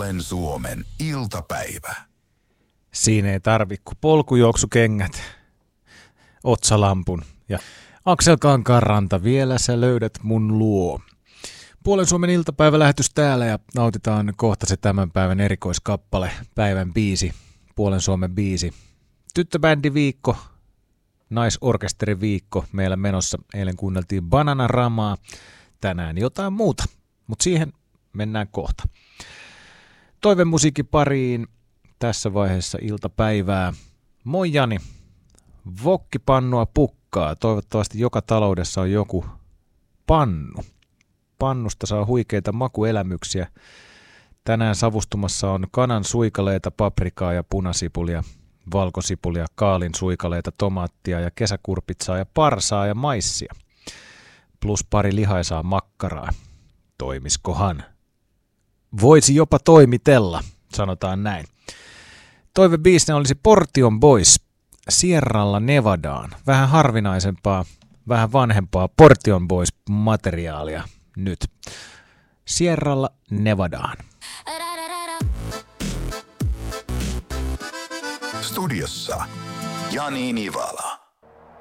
Puolen Suomen iltapäivä. Siinä ei tarvi kuin polkujuoksukengät, otsalampun ja Aksel Kankaanranta, vielä sä löydät mun luo. Puolen Suomen iltapäivälähetys täällä ja nautitaan kohta se tämän päivän erikoiskappale, päivän biisi, Puolen Suomen biisi. Tyttöbändi viikko, naisorkesteri viikko meillä menossa. Eilen kuunneltiin Bananaramaa, tänään jotain muuta, mutta siihen mennään kohta. Toivemusiikin pariin tässä vaiheessa iltapäivää. Moi Jani, vokkipannua pukkaa. Toivottavasti joka taloudessa on joku pannu. Pannusta saa huikeita makuelämyksiä. Tänään savustumassa on kanan suikaleita, paprikaa ja punasipulia, valkosipulia, kaalin suikaleita, tomaattia ja kesäkurpitsaa ja parsaa ja maissia. Plus pari lihaisaa makkaraa. Toimiskohan? Voisi jopa toimitella, sanotaan näin. Toivebiisinä olisi Portion Boys, Sierralla Nevadaan. Vähän harvinaisempaa, vähän vanhempaa Portion Boys materiaalia nyt. Sierralla Nevadaan. Studiossa Jani Nivala.